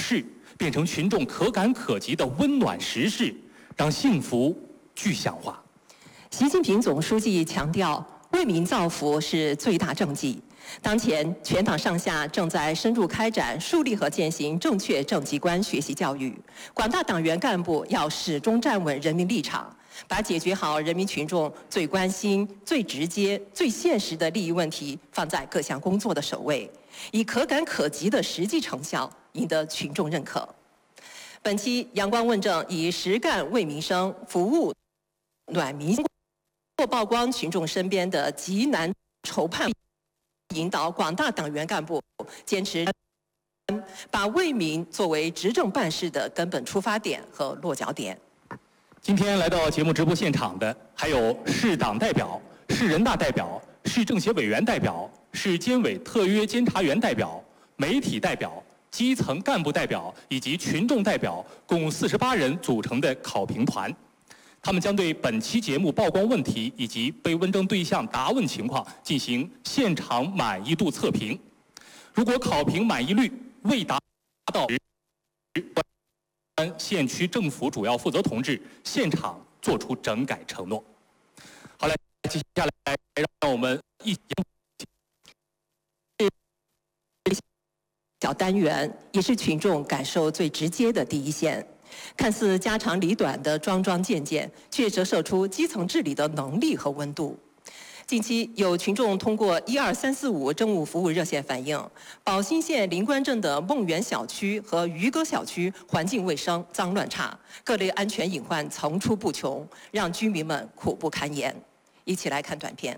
事变成群众可感可及的温暖实事，让幸福具象化。 习近平总书记强调，为民造福是最大政绩。当前，全党上下正在深入开展树立和践行正确政绩观学习教育。广大党员干部要始终站稳人民立场，把解决好人民群众最关心、最直接、最现实的利益问题放在各项工作的首位，以可感可及的实际成效赢得群众认可。本期阳光问政以实干为民生、服务暖民心，或曝光群众身边的急难愁盼。引导广大党员干部坚持把为民作为执政办事的根本出发点和落脚点。 今天来到节目直播现场的还有市党代表、市人大代表、市政协委员代表、市监委特约监察员代表、媒体代表、基层干部代表以及群众代表，共48人组成的考评团。他们将对本期节目曝光问题以及被问政对象答问情况进行现场满意度测评。如果考评满意率未达到，县区政府主要负责同志现场作出整改承诺。好嘞，接下来让我们一起。 小单元也是群众感受最直接的第一线。看似家长里短的桩桩件件，却折射出基层治理的能力和温度。近期有群众通过12345政务服务热线反映，宝兴县灵官镇的梦园小区和渔歌小区环境卫生脏乱差，各类安全隐患层出不穷，让居民们苦不堪言。一起来看短片。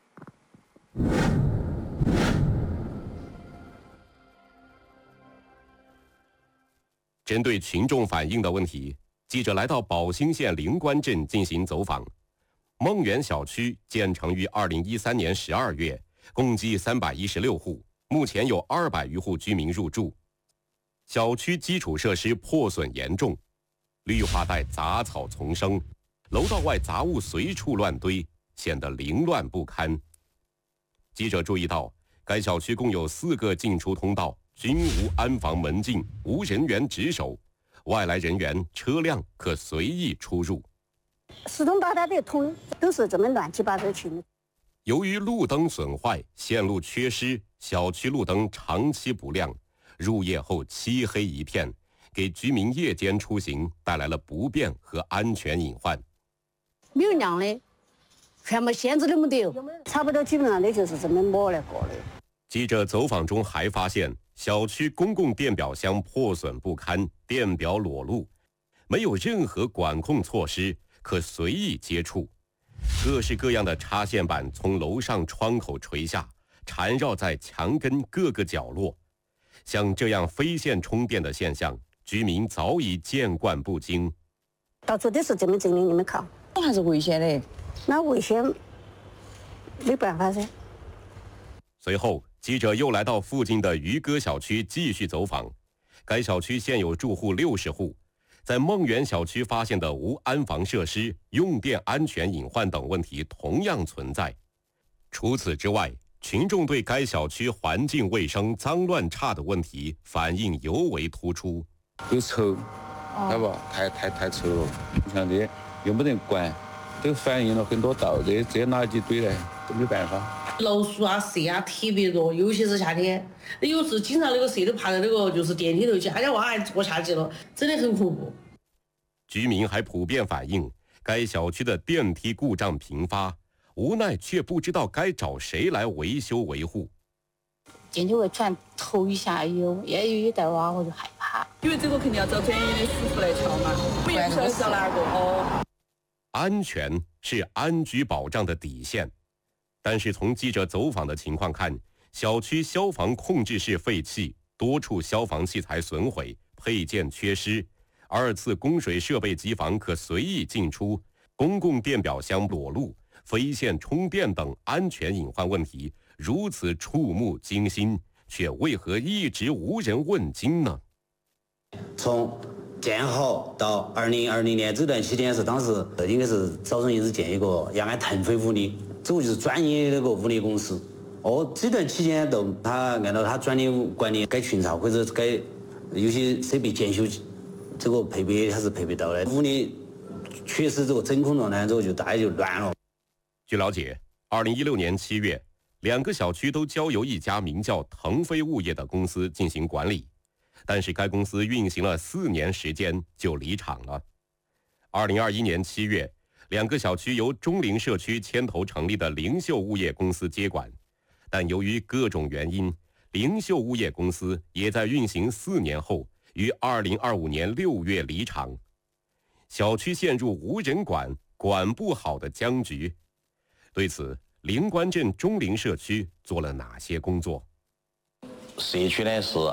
针对群众反映的问题，记者来到宝兴县灵官镇进行走访。梦园小区建成于2013年12月，共计316户，目前有200余户居民入住。小区基础设施破损严重，绿化带杂草丛生，楼道外杂物随处乱堆，显得凌乱不堪。记者注意到，该小区共有4个进出通道，均无安防门禁，无人员值守，外来人员、车辆可随意出入。 四通八达的通都是这么乱七八糟去的。 由于路灯损坏、线路缺失，小区路灯长期不亮，入夜后漆黑一片，给居民夜间出行带来了不便和安全隐患。 没有亮的，全部线子都没得，差不多基本上的就是这么抹来过的。 记者走访中还发现，小区公共电表箱破损不堪，电表裸露，没有任何管控措施，可随意接触。各式各样的插线板从楼上窗口垂下，缠绕在墙根各个角落。像这样非线充电的现象，居民早已见惯不惊。 到处都是这么整的，你们看， 还是危险的。 那危险没办法噻。 随后，记者又来到附近的渔歌小区继续走访。该小区现有住户60户，在梦园小区发现的无安防设施、用电安全隐患等问题同样存在。除此之外，群众对该小区环境卫生脏乱差的问题反应尤为突出。 又臭，知道不？太臭了，像这又没人管，都反映了很多道这些垃圾堆来都没办法。 老鼠啊、蛇啊特别多，尤其是夏天，有时经常那个蛇都爬到那个就是电梯头去，家娃还坐下去了，真的很恐怖。 居民还普遍反映，该小区的电梯故障频发，无奈却不知道该找谁来维修维护。 进去会突然头一下，也有带娃，我就害怕。 因为这个肯定要找专业的师傅来敲嘛，我也不晓得找哪个哦。 安全是安居保障的底线。但是从记者走访的情况看，小区消防控制室废弃，多处消防器材损毁，配件缺失，2次供水设备机房可随意进出，公共电表箱裸露，非线充电等安全隐患问题如此触目惊心，却为何一直无人问津呢？ 从建好到2020年这段期间，是当时应该是招生营是建一个要按腾飞物理，这个就是专业的那个物理公司。这段期间都他按照他专业管理该群操或者该有些设备检修这个配备还是配备到的，屋里确实这个真空状态之后就大家就乱了。 据了解，2016年7月，2个小区都交由一家名叫腾飞物业的公司进行管理，但是该公司运行了4年时间就离场了。2021年7月，2个小区由中陵社区牵头成立的灵秀物业公司接管，但由于各种原因，灵秀物业公司也在运行4年后，于2025年6月离场。小区陷入无人管、管不好的僵局。对此，灵官镇中陵社区做了哪些工作？ 社区呢是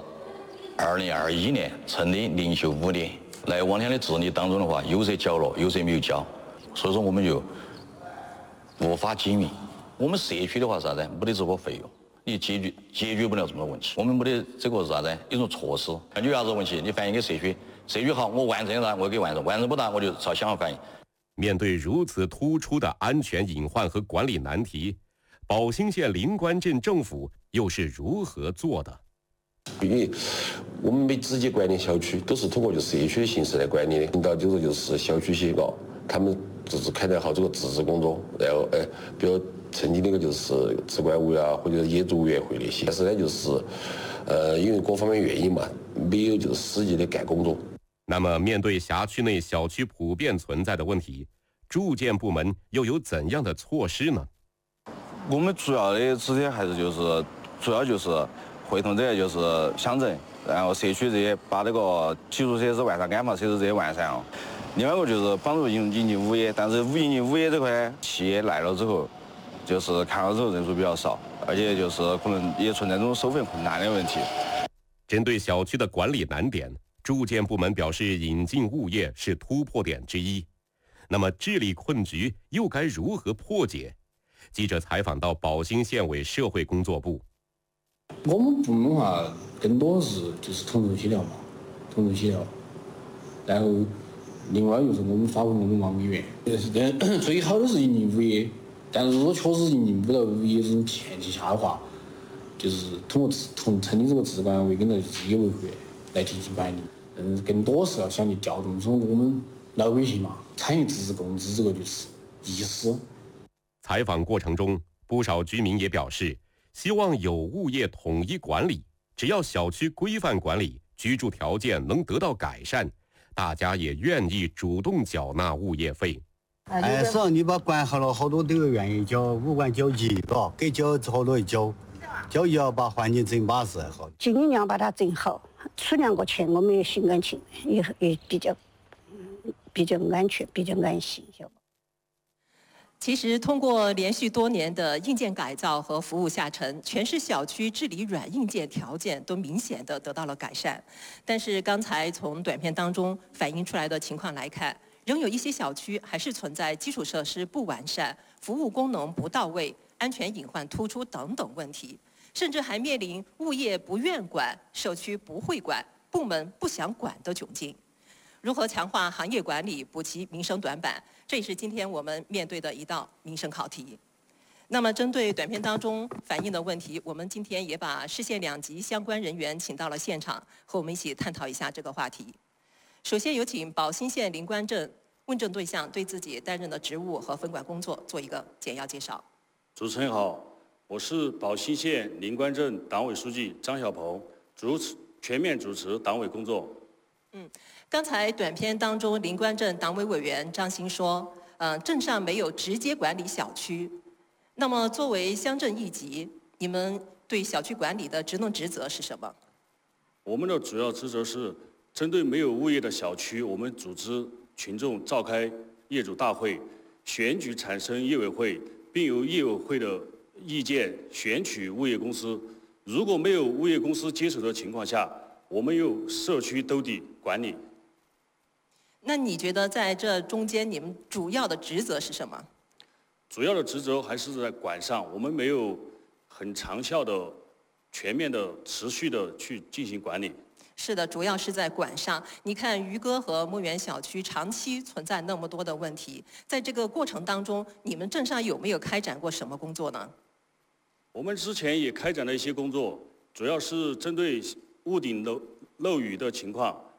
2021年成立灵秀5年，来往年的治理当中的话，有些缴了，有些没有交，所以说我们就无法解密。我们社区的话是啥子？没得这个费用，你解决不了这么多问题。我们没得这个是啥子？一种措施，有啥子问题你反映给社区，社区好，我完成了我给完成，完成不到我就朝乡反映。 面对如此突出的安全隐患和管理难题，宝兴县灵官镇政府又是如何做的？ 因为我们没直接管理小区，都是通过社区的形式来管理的。领导就是小区协搞，他们就是开展好这个自治工作，然后比如成立那个就是治管委啊，或者业主委员会那些。但是呢，就是因为各方面原因嘛，没有就是实际的干工作。 那么，面对辖区内小区普遍存在的问题，住建部门又有怎样的措施呢？ 我们主要的指点还是主要就是会同这些就是乡镇，然后社区这些把这个基础设施完善、安防设施这些完善了。另外一个就是帮助引进物业，但是引进物业这块企业来了之后，就是看到之后人数比较少，而且就是可能也存在这种收费困难的问题。 针对小区的管理难点，住建部门表示，引进物业是突破点之一。那么，治理困局又该如何破解？记者采访到宝兴县委社会工作部。 我们部门的话，更多是就是同舟协调嘛，同舟协调。然后，另外就是我们发挥我们王委员，最好的是引进物业，但是如果确实引进不到物业这种前提下的话，就是通过成立这个治管委跟这业委会来进行管理。更多是要想去调动从我们老百姓嘛参与自治共治这个就是意识。 采访过程中，不少居民也表示，希望有物业统一管理，只要小区规范管理，居住条件能得到改善，大家也愿意主动缴纳物业费。 是你把管好了，好多都愿意交，不管交几个，给交好多交一要把环境整巴适好。 尽量把它整好，出2个钱我们也心甘情愿，也比较安全，比较安心。 其实，通过连续多年的硬件改造和服务下沉，全市小区治理软硬件条件都明显的得到了改善。但是，刚才从短片当中反映出来的情况来看，仍有一些小区还是存在基础设施不完善、服务功能不到位、安全隐患突出等等问题，甚至还面临物业不愿管、社区不会管、部门不想管的窘境。如何强化行业管理，补齐民生短板，这也是今天我们面对的一道民生考题。那么，针对短片当中反映的问题，我们今天也把市县2级相关人员请到了现场，和我们一起探讨一下这个话题。首先有请宝兴县灵官镇问政对象对自己担任的职务和分管工作做一个简要介绍。 主持人好，我是宝兴县灵官镇党委书记张小鹏，全面主持党委工作。 刚才短片当中，灵官镇党委委员张鑫说，镇上没有直接管理小区。那么，作为乡镇一级，你们对小区管理的职能职责是什么？ 我们的主要职责是针对没有物业的小区，我们组织群众召开业主大会，选举产生业委会，并由业委会的意见选取物业公司。如果没有物业公司接手的情况下，我们由社区兜底管理。 那你觉得在这中间，你们主要的职责是什么？ 主要的职责还是在管上，我们没有很长效的、全面的、持续的去进行管理。 是的，主要是在管上。你看渔歌和墨园小区长期存在那么多的问题，在这个过程当中，你们镇上有没有开展过什么工作呢？我们之前也开展了一些工作，主要是针对屋顶漏雨的情况